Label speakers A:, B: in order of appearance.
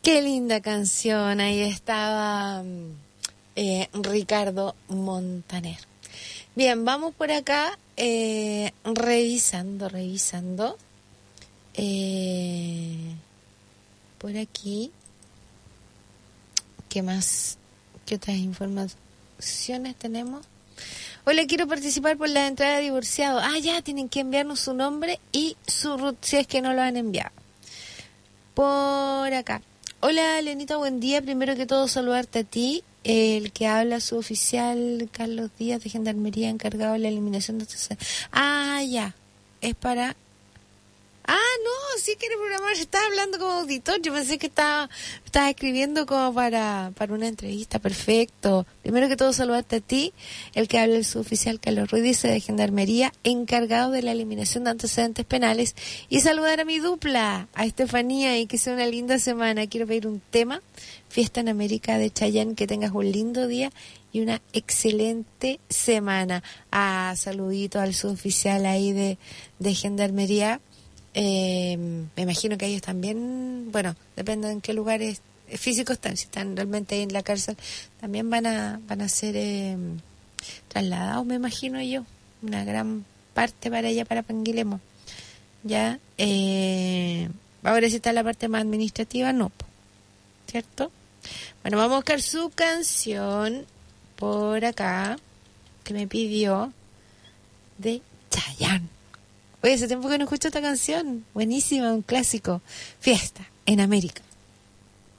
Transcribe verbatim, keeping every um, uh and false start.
A: Qué linda canción. Ahí estaba eh, Ricardo Montaner. Bien, vamos por acá eh, revisando, revisando. Eh, por aquí. ¿Qué más? ¿Qué otras informaciones tenemos? Hola, quiero participar por la entrada de divorciado. Ah, ya, tienen que enviarnos su nombre y su root si es que no lo han enviado. Por acá. Hola, Lenita, buen día. Primero que todo, saludarte a ti. El que habla, su oficial, Carlos Díaz, de Gendarmería, encargado de la eliminación de... Ah, ya. Es para... Ah, no, sí quiere programar. Estaba hablando como auditor. Yo pensé que estaba, estaba escribiendo como para, para una entrevista. Perfecto. Primero que todo, saludarte a ti. El que habla el suboficial Carlos Ruiz, de Gendarmería, encargado de la eliminación de antecedentes penales. Y saludar a mi dupla, a Estefanía, y que sea una linda semana. Quiero pedir un tema. Fiesta en América de Chayanne. Que tengas un lindo día y una excelente semana. Ah, saludito al suboficial ahí de, de Gendarmería. Eh, me imagino que ellos también, bueno, depende en qué lugares físicos están, si están realmente ahí en la cárcel, también van a van a ser eh, trasladados, me imagino yo, una gran parte para allá, para Panguilemo. Ya, eh, ahora si está la parte más administrativa, no, ¿cierto? Bueno, vamos a buscar su canción por acá, que me pidió, de Chayanne. Oye, hace tiempo que no escucho esta canción. Buenísima, un clásico. Fiesta en América.